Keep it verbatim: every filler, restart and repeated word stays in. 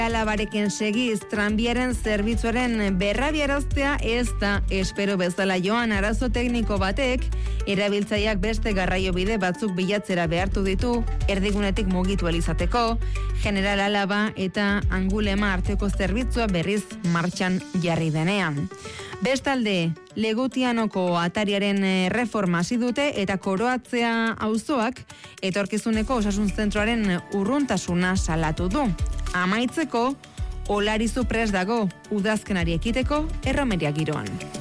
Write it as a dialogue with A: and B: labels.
A: Alabarekin segiz, tranbiaren zerbitzuaren berrabiaraztea ez da espero bezala joan. Arazo tekniko batek, erabiltzaileak beste garraiobide batzuk bilatzera behartu ditu, erdigunetik mugitu elizateko, General Alaba eta Angulema arteko zerbitzua berriz martxan jarri denean. Bestalde, Legutianoko atariaren reforma hasi dute eta Koroatzea auzoak etorkizuneko osasun zentroaren urruntasuna salatu du. Amaitzeko, Olarizu prest dago udazkenari ekiteko erromeria giroan.